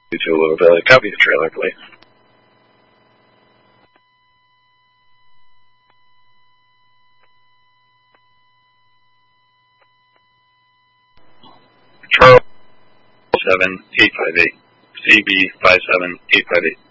to Louisville. Copy the trailer, please. Charles 7858. CB 57858.